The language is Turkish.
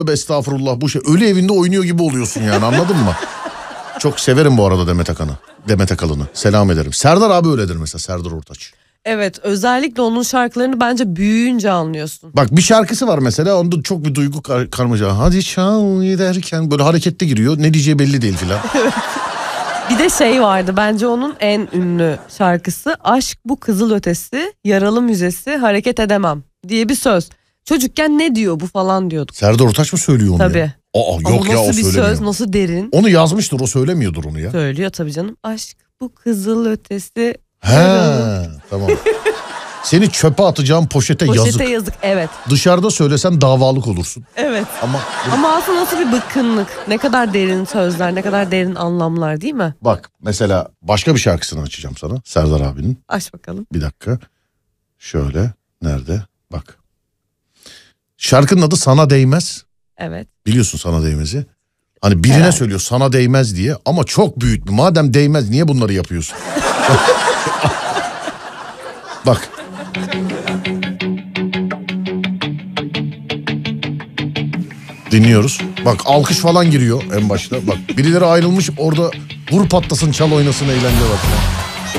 Estağfurullah bu şey. Ölü evinde oynuyor gibi oluyorsun yani, anladın mı? Çok severim bu arada Demet Akalın'ı. Demet Akalın'ı. Selam ederim. Serdar abi öyledir mesela, Serdar Ortaç. Evet, özellikle onun şarkılarını bence büyüyünce anlıyorsun. Bak bir şarkısı var mesela, onda çok bir duygu karmaşa. Hadi çal giderken böyle harekette giriyor. Ne diyeceği belli değil filan. Bir de şey vardı, bence onun en ünlü şarkısı Aşk Bu Kızıl Ötesi, Yaralı Müzesi, Hareket Edemem diye bir söz. Çocukken ne diyor bu falan diyorduk. Serdar Ortaç mı söylüyor onu? Tabii. Ya? Aa, yok ama ya, o söylemiyor. nasıl bir söz, nasıl derin. Onu yazmıştır, o söylemiyordur onu ya. Söylüyor tabii canım. Aşk bu kızıl ötesi. He tamam. Seni çöpe atacağım poşete yazık. Poşete yazık, evet. Dışarıda söylesen davalık olursun. Evet. Ama aslında nasıl bir bıkkınlık. Ne kadar derin sözler, ne kadar derin anlamlar, değil mi? bak mesela başka bir şarkısını açacağım sana Serdar abinin. Aç bakalım. Bir dakika. Şöyle, nerede? Bak. Şarkının adı Sana Değmez. Evet. Biliyorsun Sana Değmez'i. Hani birine Evet. söylüyor sana değmez diye, ama çok büyük. Madem değmez niye bunları yapıyorsun? Bak. Dinliyoruz. Bak alkış falan giriyor en başta. Bak birileri ayrılmış orada, vur patlasın çal oynasın eğlence var.